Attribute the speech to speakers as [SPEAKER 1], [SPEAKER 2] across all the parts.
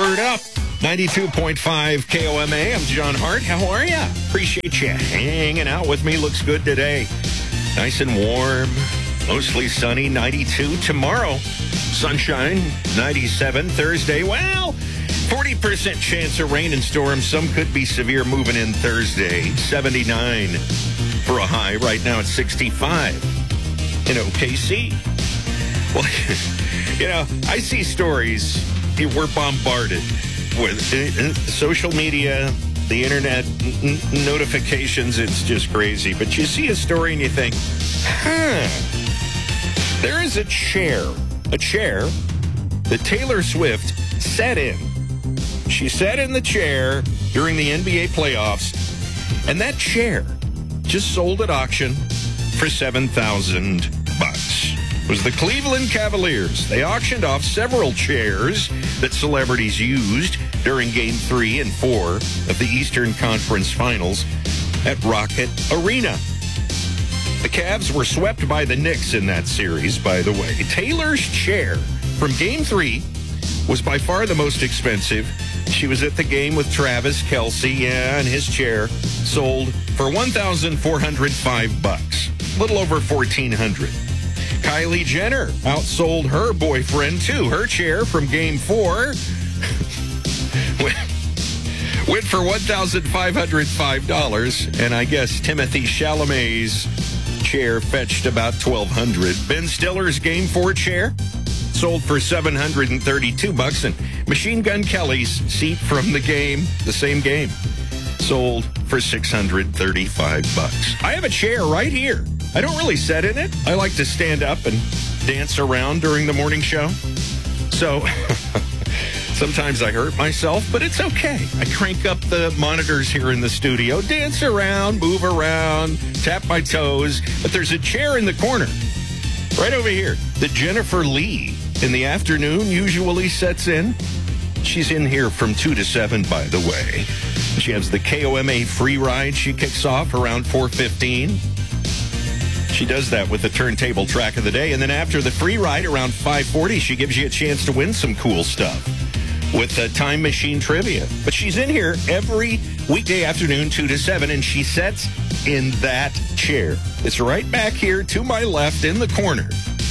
[SPEAKER 1] Word up. 92.5 KOMA. I'm John Hart. How are you? Appreciate you hanging out with me. Looks good today. Nice and warm. Mostly sunny. 92 tomorrow. Sunshine. 97 Thursday. Well, 40% chance of rain and storms. Some could be severe moving in Thursday. 79 for a high. Right now it's 65 in OKC. Well, you know, I see stories. We're bombarded with social media, the internet, notifications. It's just crazy. But you see a story and you think, there is a chair that Taylor Swift sat in. She sat in the chair during the NBA playoffs, and that chair just sold at auction for $7,000. It was the Cleveland Cavaliers. They auctioned off several chairs that celebrities used during Game 3 and 4 of the Eastern Conference Finals at Rocket Arena. The Cavs were swept by the Knicks in that series, by the way. Taylor's chair from Game 3 was by far the most expensive. She was at the game with Travis Kelce, and his chair sold for $1,405, a little over $1,400. Kylie Jenner outsold her boyfriend, too. Her chair from Game 4 went for $1,505, and I guess Timothy Chalamet's chair fetched about $1,200. Ben Stiller's Game 4 chair sold for $732, and Machine Gun Kelly's seat from the same game, sold for $635. I have a chair right here. I don't really sit in it. I like to stand up and dance around during the morning show. So sometimes I hurt myself, but it's okay. I crank up the monitors here in the studio, dance around, move around, tap my toes. But there's a chair in the corner right over here that Jennifer Lee in the afternoon usually sets in. She's in here from 2 to 7, by the way. She has the KOMA free ride. She kicks off around 4:15. She does that with the turntable track of the day. And then after the free ride around 5:40, she gives you a chance to win some cool stuff with Time Machine Trivia. But she's in here every weekday afternoon, 2 to 7, and she sits in that chair. It's right back here to my left in the corner.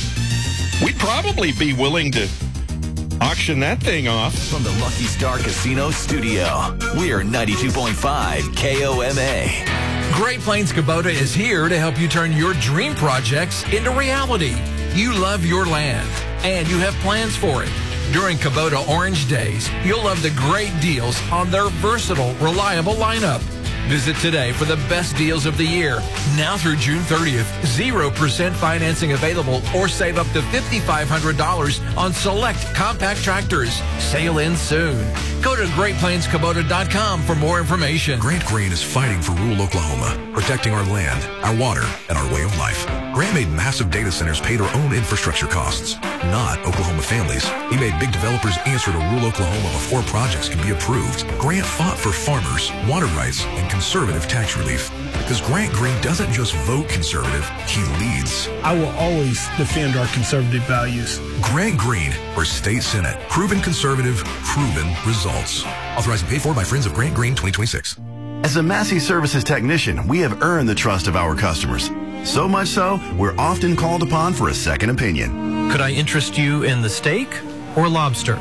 [SPEAKER 1] We'd probably be willing to auction that thing off.
[SPEAKER 2] From the Lucky Star Casino studio, we're 92.5 KOMA.
[SPEAKER 3] Great Plains Kubota is here to help you turn your dream projects into reality. You love your land, and you have plans for it. During Kubota Orange Days, you'll love the great deals on their versatile, reliable lineup. Visit today for the best deals of the year. Now through June 30th, 0% financing available, or save up to $5,500 on select compact tractors. Sail in soon. Go to GreatPlainsKubota.com for more information.
[SPEAKER 4] Grant Green is fighting for rural Oklahoma, protecting our land, our water, and our way of life. Grant made massive data centers pay their own infrastructure costs, not Oklahoma families. He made big developers answer to rural Oklahoma before projects can be approved. Grant fought for farmers, water rights, and conservative tax relief. Because Grant Green doesn't just vote conservative, he leads.
[SPEAKER 5] I will always defend our conservative values.
[SPEAKER 4] Grant Green for State Senate. Proven conservative, proven results. Authorized and paid for by Friends of Grant Green 2026.
[SPEAKER 6] As a Massey Services technician, we have earned the trust of our customers. So much so, we're often called upon for a second opinion.
[SPEAKER 7] Could I interest you in the steak or lobster?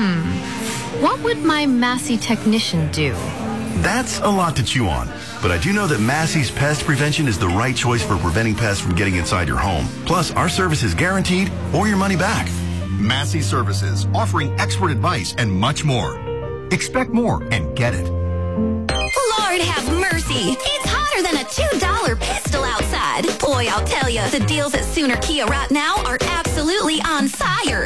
[SPEAKER 8] What would my Massey technician do?
[SPEAKER 6] That's a lot to chew on. But I do know that Massey's Pest Prevention is the right choice for preventing pests from getting inside your home. Plus, our service is guaranteed or your money back.
[SPEAKER 9] Massey Services, offering expert advice and much more. Expect more and get it.
[SPEAKER 10] Lord have mercy. It's hotter than a $2 pistol outside. Boy, I'll tell you, the deals at Sooner Kia right now are absolutely on fire.